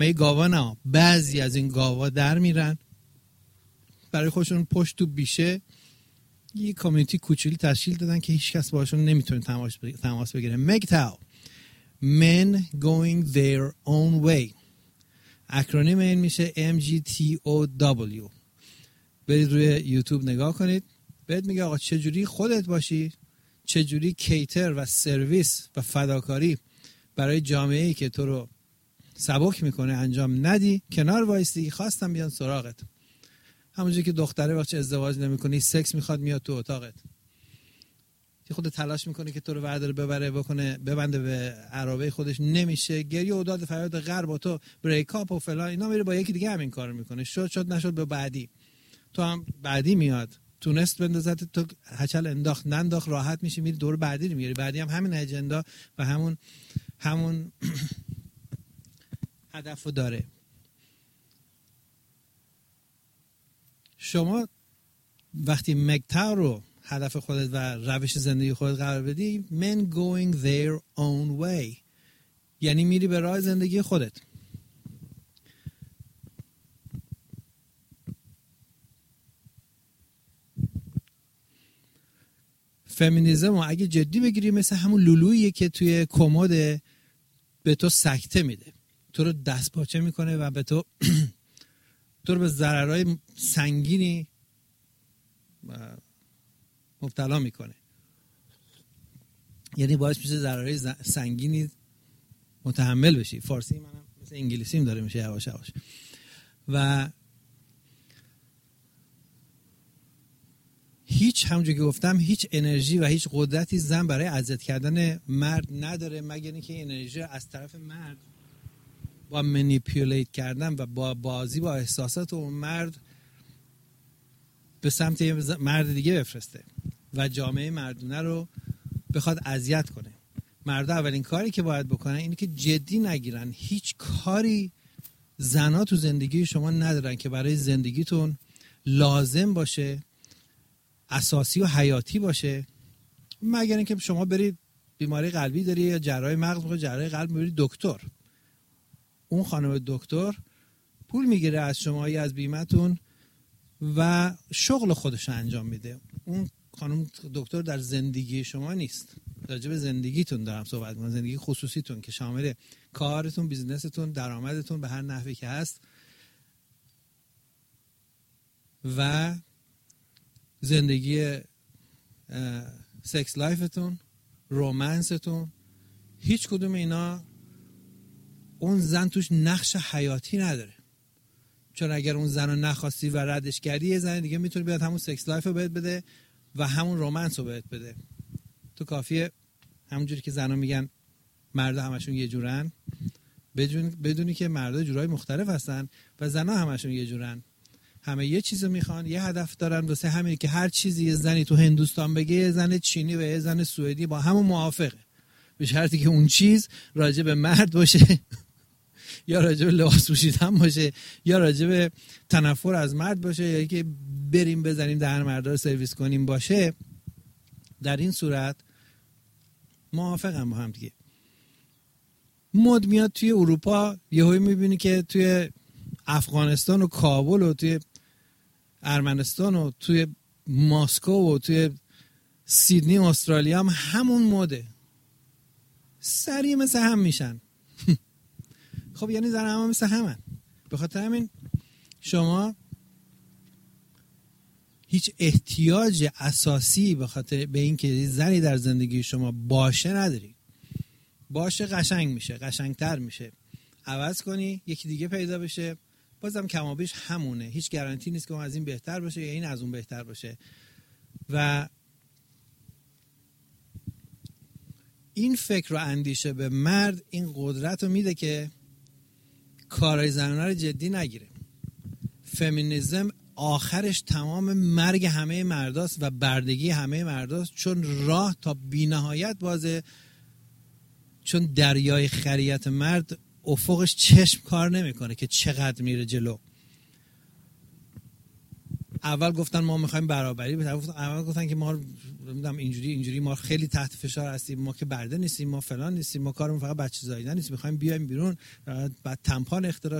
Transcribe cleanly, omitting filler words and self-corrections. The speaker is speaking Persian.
مگه گاوا نه؟ بعضی از این گاوا در میرن برای خودشون پشت تو بیشه یه کامیونیتی کوچولی تشکیل دادن که هیچ کس باهاشون نمیتونه تماس بگیره. MGTOW Men Going Their Own Way، اکرونیم این میشه MGTOW. برید روی یوتیوب نگاه کنید، بهت میگه آقا چجوری خودت باشی، چجوری کیتر و سرویس و فداکاری برای جامعه‌ای که تو رو سبک میکنه انجام ندی، کنار وایستی، خواستم بیان سراغت. همونجوری که دختره وقتی ازدواج نمیکنی سکس میخواد میاد تو اتاقت، که خود تلاش میکنه که تو رو ورداره ببره بکنه ببنده به عرابه خودش، نمیشه، گریه و داد فریاد غر با تو، بریک اپ و فلان اینا، میره با یکی دیگه همین کارو میکنه، شد نشد به بعدی، تو هم بعدی میاد تونست بندازت، تو هچل انداخت ننداخت، راحت میشی میری دور بعدی رو میاری، بعدی هم همین اجندا و همون هدفو داره. شما وقتی مگتاو رو هدف خودت و روش زندگی خودت قرار بدی، men going their own way، یعنی میری به راه زندگی خودت. فمینیزم رو اگه جدی بگیری مثل همون لولوییه که توی کمد به تو سکته میده، تو رو دست پاچه میکنه و به تو تو رو به ضررهای سنگینی مبتلا میکنه، یعنی باعث میشه ضررهای سنگینی متحمل بشی. فارسی منم مثل انگلیسیم داره میشه یواش یواش. و همونجوری که گفتم هیچ انرژی و هیچ قدرتی زن برای اذیت کردن مرد نداره، مگر اینکه این انرژی از طرف مرد با منیپولیت کردن و با بازی با احساسات اون مرد به سمت یه مرد دیگه بفرسته و جامعه مردونه رو بخواد اذیت کنه. مردا اولین کاری که باید بکنن اینه که جدی نگیرن هیچ کاری زنا تو زندگی شما ندارن که برای زندگیتون لازم باشه، اساسی و حیاتی باشه، مگر اینکه شما برید بیماری قلبی داری یا جراحی مغز میخوای جراحی قلب برید دکتر، اون خانم دکتر پول میگیره از شما یا از بیمتون و شغل خودش انجام میده. اون خانم دکتر در زندگی شما نیست، راجع به زندگیتون دارم صحبت می‌کنم، زندگی خصوصیتون که شامل کارتون، بیزنستون، درآمدتون به هر نحوی که هست و زندگی سکس لایفتون، رومنستون. هیچ کدوم اینا اون زن توش نقش حیاتی نداره، چون اگر اون زن رو نخواستی و ردش کردی یه زن دیگه میتونه بیاد همون سکس لایف رو بهت بده و همون رومنس رو بهت بده. تو کافیه همونجوری که زنها میگن مردا همشون یه جورن، بدونی که مردا جورای مختلف هستن و زنها همشون یه جورن، همه یه چیزو میخوان، یه هدف دارن، واسه همین که هر چیزی یه زنی تو هندوستان بگه یه زن چینی و یه زن سوئدی با همون موافقه، به شرطی که اون چیز راجع به مرد باشه یا راجع به لباس پوشیدن باشه یا راجع به تنفر از مرد باشه یا که بریم بزنیم دهن مردا رو سرویس کنیم باشه. در این صورت موافقم با هم دیگه. مد میاد توی اروپا، یهویی میبینی که توی افغانستان و کابل و توی ارمنستان و توی ماسکو و توی سیدنی استرالیا هم همون مده، سریع مثل هم میشن. خب یعنی زن هم مثل همن. به خاطر همین شما هیچ احتیاج اساسی به خاطر به این که زنی در زندگی شما باشه نداری. باشه قشنگ میشه، قشنگتر میشه، عوض کنی یکی دیگه پیدا بشه بازم کمابیش همونه، هیچ گارانتی نیست که اون از این بهتر باشه یا این از اون بهتر باشه. و این فکر و اندیشه به مرد این قدرت رو میده که کارهای زنانه رو جدی نگیره. فمینیزم آخرش تمام مرگ همه مرداست و بردگی همه مرداست، چون راه تا بی‌نهایت بازه، چون دریای خریت مرد افقش چشم کار نمیکنه که چقدر میره جلو. اول گفتن ما میخوایم برابری، اول گفتن که ما نمیدونم اینجوری ما خیلی تحت فشار هستیم، ما که برده نیستیم، ما فلان نیستیم، ما کارمون فقط بچه زاییدن نیست، میخوایم بیایم بیرون. بعد تمپان اختراع